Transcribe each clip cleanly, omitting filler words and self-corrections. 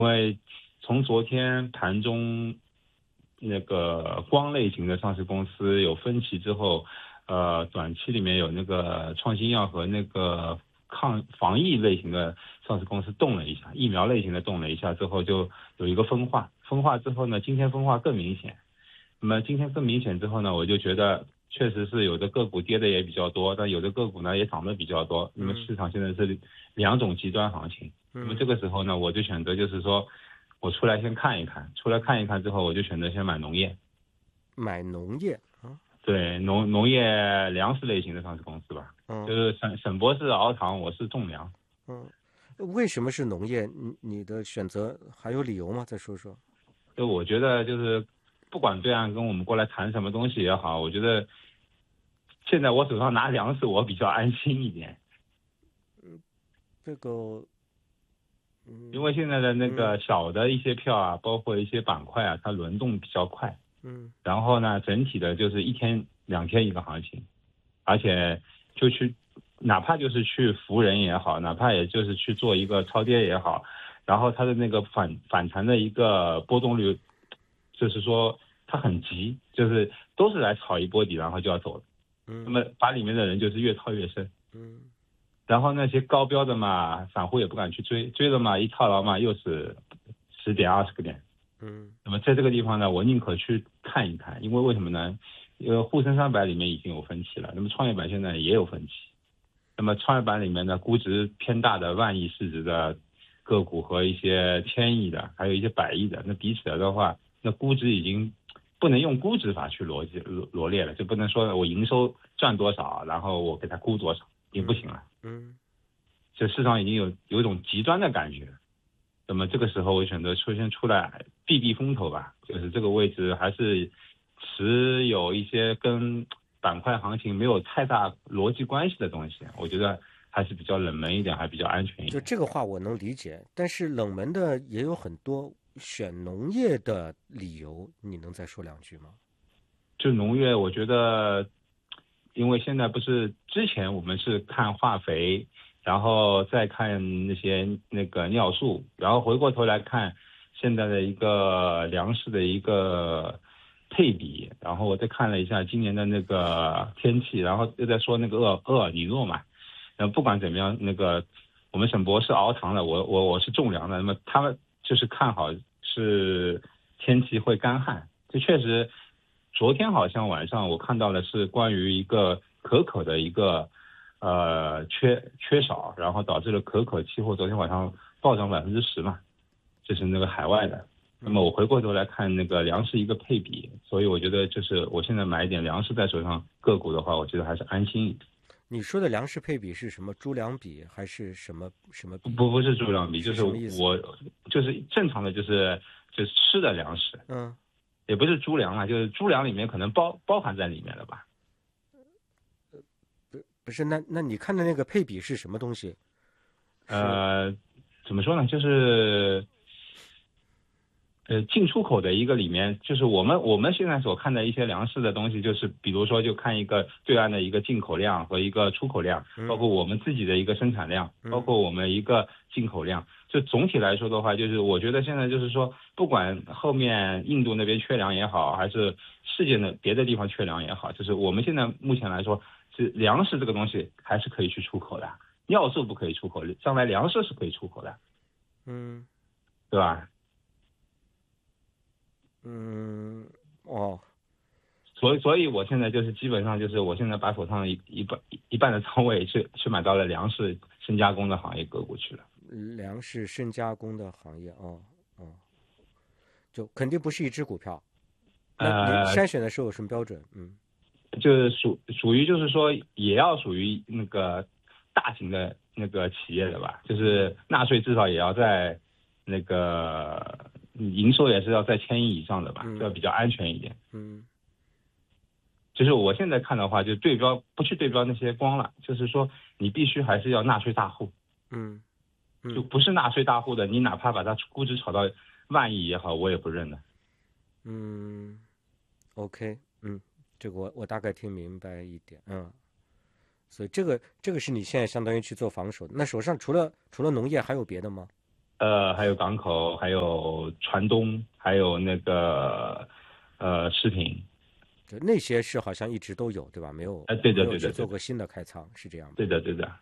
因为从昨天盘中那个光类型的上市公司有分歧之后，短期里面有那个创新药和那个防疫类型的上市公司动了一下，疫苗类型的动了一下之后，就有一个分化。分化之后呢，今天分化更明显。那么今天更明显之后呢，我就觉得确实是有的个股跌的也比较多，但有的个股呢也涨得比较多。那么市场现在是两种极端行情。那么这个时候呢，我就选择就是说，我出来先看一看，出来看一看之后，我就选择先买农业。 买农业啊？ 对，农业粮食类型的上市公司吧，就嗯是沈博是熬糖，我是种粮。 嗯，为什么是农业？你的选择还有理由吗？再说说。 就我觉得就是不管对岸跟我们过来谈什么东西也好，我觉得现在我手上拿粮食我比较安心一点。 这个， 因为现在的那嗯个小的一些票啊，包括一些板块啊，它轮动比较快。 嗯然后呢，整体的就是一天两天一个行情，而且就去，哪怕就是去扶人也好，哪怕也就是去做一个超跌也好，然后它的那个反弹的一个波动率，就是说它很急，就是都是来炒一波底，然后就要走的。那嗯么把里面的人就是越套越深。 嗯然后那些高标的嘛，散户也不敢去追，追了嘛，一套牢嘛，又是10点20个点。 嗯那么在这个地方呢，我宁可去看一看，因为为什么呢？因为沪深300里面已经有分歧了，那么创业板现在也有分歧。那么创业板里面呢，估值偏大的万亿市值的个股和一些千亿的，还有一些百亿的，那比起来的话，那估值已经不能用估值法去罗列了，就不能说我营收赚多少，然后我给它估多少，已经不行了。这市场已经有一种极端的感觉。那么这个时候我选择先出来避风头吧，就是这个位置还是持有一些跟板块行情没有太大逻辑关系的东西，我觉得还是比较冷门一点，还比较安全一点。 就这个话我能理解，但是冷门的也有很多，选农业的理由，你能再说两句吗？ 就农业，我觉得，因为现在不是之前我们是看化肥，然后再看那个尿素，然后回过头来看现在的一个粮食的一个配比，然后我再看了一下今年的那个天气，然后又在说那个厄尔尼诺嘛。不管怎么样，那个我们沈博是熬糖的，我是种粮的，那么他们就是看好是天气会干旱，这确实。昨天好像晚上我看到的是关于一个可可的一个缺少，然后导致了可可期货昨天晚上暴涨10%嘛，这是那个海外的。那么我回过头来看那个粮食一个配比，所以我觉得就是我现在买一点粮食在手上个股的话，我觉得还是安心一点。 你说的粮食配比是什么？猪粮比还是什么比？ 不是猪粮比，就是是什么意思？ 我就是正常的就是吃的粮食。 嗯， 也不是猪粮啊，就是猪粮里面可能包含在里面了吧。 不是，那你看的那个配比是什么东西？是呃，怎么说呢？就是进出口的一个里面，就是我们现在所看的一些粮食的东西，就是比如说就看一个对岸的一个进口量和一个出口量，包括我们自己的一个生产量，包括我们一个进口量。就总体来说的话，就是我觉得现在就是说，不管后面印度那边缺粮也好，还是世界的别的地方缺粮也好，就是我们现在目前来说，是粮食这个东西还是可以去出口的，尿素不可以出口，将来粮食是可以出口的，对吧？ 哦， 所以我现在就是基本上就是我现在把手上一半的仓位去买到了粮食深加工的行业个股去了。 粮食深加工的行业，哦，就肯定不是一只股票。那你呃， 筛选的时候有什么标准？ 就是属于就是说也要属于那个大型的那个企业的吧，就是纳税至少也要在那个营收也是要在1000亿以上的吧，这要比较安全一点。就是我现在看的话，就不去对标那些光了，就是说你必须还是要纳税大户。就不是纳税大户的，你哪怕把它估值炒到万亿也好，我也不认的。 OK，这个我大概听明白一点，所以这个是你现在相当于去做防守的。那手上除了农业还有别的吗？ 还有港口，还有船东，还有那个食品。 就那些是好像一直都有，对吧？没有， 对的， 没有去对的，对的， 做过新的开仓，是这样吧？ 对的，对的。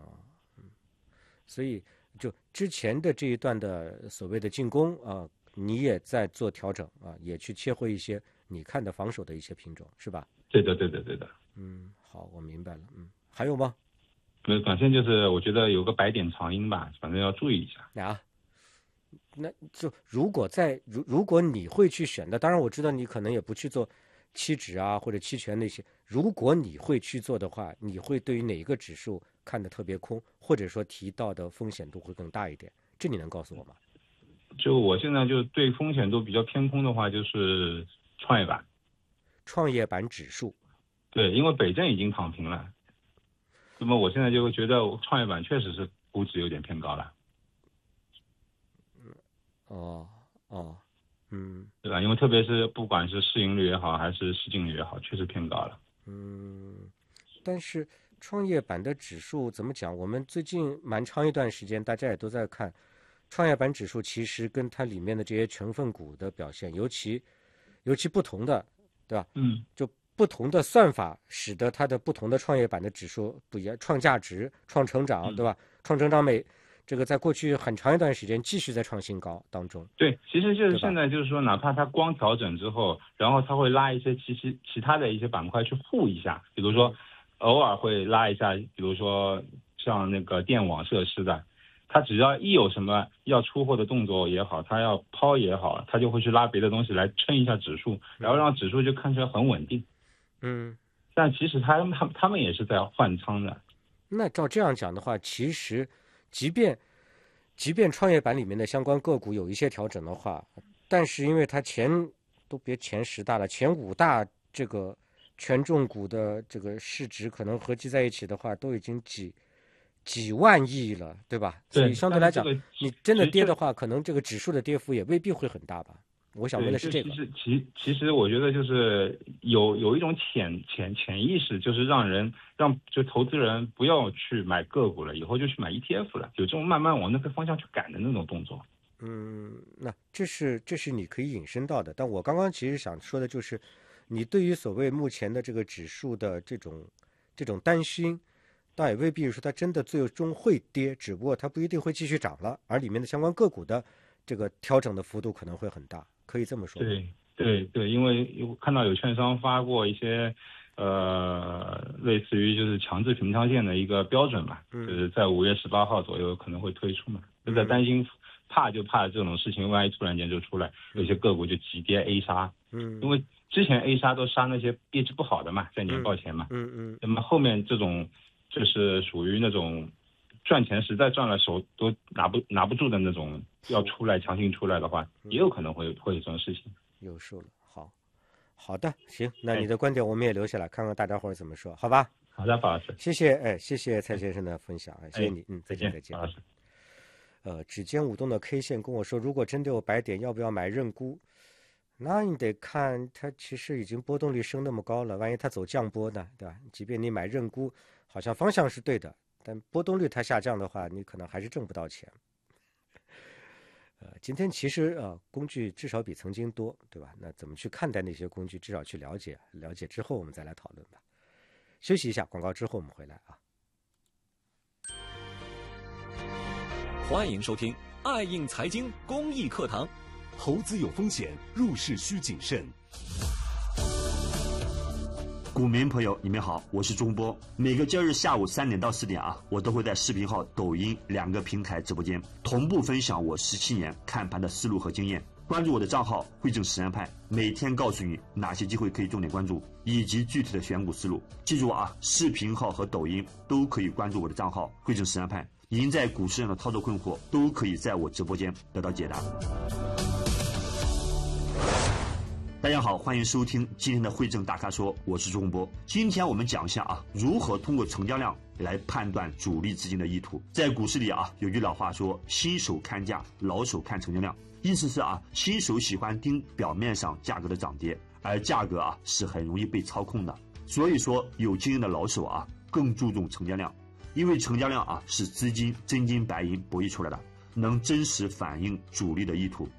所以就之前的这一段的所谓的进攻啊，你也在做调整啊，也去切回一些你看的防守的一些品种，是吧？ 对的，对的，对的。 好，我明白了。还有吗？ 短线就是我觉得有个白点长阴吧，反正要注意一下。 啊，那就如果你会去选的，当然我知道你可能也不去做期指啊或者期权那些，如果你会去做的话，你会对于哪一个指数看得特别空，或者说提到的风险度会更大一点？这你能告诉我吗？ 就我现在就对风险度比较偏空的话，就是创业板。 创业板指数。 对，因为北证已经躺平了，那么我现在就会觉得创业板确实是估值有点偏高了。对吧？因为特别是不管是市盈率也好，还是市净率也好，确实偏高了。 但是创业板的指数怎么讲？我们最近蛮长一段时间，大家也都在看创业板指数，其实跟它里面的这些成分股的表现，尤其不同的，对吧？就不同的算法，使得它的不同的创业板的指数不一样，创价值、创成长，对吧？创成长这个在过去很长一段时间继续在创新高当中。 对，其实就是现在就是说，哪怕它光调整之后，然后它会拉一些其他的一些板块去护一下，比如说偶尔会拉一下，比如说像那个电网设施的，它只要一有什么要出货的动作也好，它要抛也好，它就会去拉别的东西来撑一下指数，然后让指数就看起来很稳定。但其实他们也是在换仓的。 那照这样讲的话，其实即便创业板里面的相关个股有一些调整的话，但是因为它都别前10大了，前5大这个权重股的这个市值可能合计在一起的话，都已经几万亿了，对吧？所以相对来讲，你真的跌的话，可能这个指数的跌幅也未必会很大吧。我想问的是这个。 其实我觉得就是有一种潜意识，就是让就投资人不要去买个股了，以后就去买 ETF 了，有这种慢慢往那个方向去赶的那种动作。 那这是你可以引申到的，但我刚刚其实想说的就是，你对于所谓目前的这个指数的这种担心，倒也未必说它真的最终会跌，只不过它不一定会继续涨了，而里面的相关个股的这个调整的幅度可能会很大，可以这么说。 对，因为看到有券商发过一些类似于就是强制平仓线的一个标准嘛，就是在5月18号左右可能会推出嘛，就在担心怕这种事情万一突然间就出来，有些个股就急跌 A 杀。因为之前 A 杀都杀那些业绩不好的嘛，在年报前嘛。那么后面这种就是属于那种赚钱实在赚了手都拿不住的那种，要出来强行出来的话，也有可能会有这种事情。 有数了，好的，行，那你的观点我们也留下来，看看大家伙怎么说，好吧？ 好的，宝老师， 谢谢蔡先生的分享，谢谢你，再见。 宝老师。 指尖舞动的 K 线跟我说，如果真的有白点，要不要买认沽？那你得看它其实已经波动率升那么高了，万一它走降波呢，对吧？即便你买认沽，好像方向是对的，但波动率它下降的话，你可能还是挣不到钱。今天其实工具至少比曾经多，对吧？那怎么去看待那些工具，至少去了解之后，我们再来讨论吧。休息一下，广告之后我们回来啊。 欢迎收听爱映财经公益课堂。 投资有风险，入市需谨慎。股民朋友，你们好，我是钟波。每个周日下午3点到4点我都会在视频号、抖音2个平台直播间同步分享我17年看盘的思路和经验。关注我的账号汇正实战派，每天告诉你哪些机会可以重点关注，以及具体的选股思路。记住视频号和抖音都可以关注我的账号汇正实战派。您在股市上的操作困惑，都可以在我直播间得到解答。大家好，欢迎收听今天的汇正大咖说，我是钟波。今天我们讲一下如何通过成交量来判断主力资金的意图。在股市里有句老话说，新手看价，老手看成交量。意思是新手喜欢盯表面上价格的涨跌，而价格是很容易被操控的。所以说有经验的老手更注重成交量，因为成交量是资金真金白银博弈出来的。 能真实反映主力的意图。